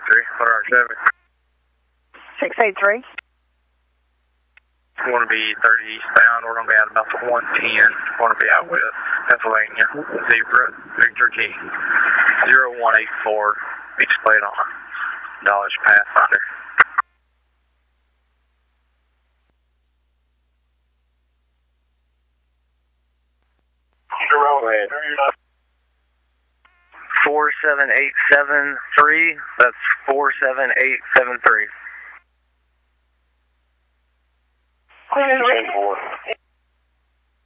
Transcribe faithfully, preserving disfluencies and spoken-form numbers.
three, one R seven. six eight three. We're going to be thirty eastbound. We're going to be out about the one ten. We're going to be out with Pennsylvania. Zebra, Victor Key. zero one eight four. Beach plate on. Dodge Pathfinder. four seven eight seven three. That's four seven eight seven three.